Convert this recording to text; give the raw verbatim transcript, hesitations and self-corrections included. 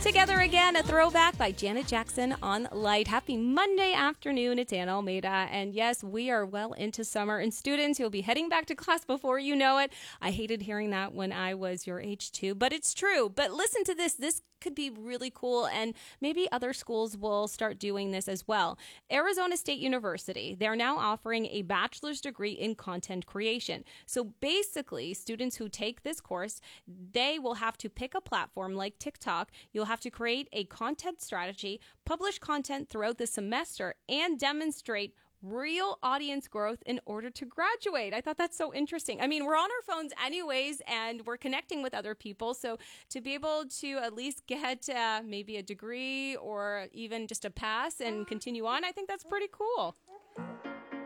Together again, a throwback by Janet Jackson on Light. Happy Monday afternoon. It's Anna Almeida. And yes, we are well into summer. And students, you'll be heading back to class before you know it. I hated hearing that when I was your age too, but it's true. But listen to this. This could be really cool, and maybe other schools will start doing this as well. Arizona State University, they're now offering a bachelor's degree in content creation. So basically, students who take this course, they will have to pick a platform like TikTok. You'll have to create a content strategy, publish content throughout the semester, and demonstrate real audience growth in order to graduate. I thought that's so interesting. I mean, we're on our phones anyways, and we're connecting with other people. So to be able to at least get uh, maybe a degree or even just a pass and continue on, I think that's pretty cool.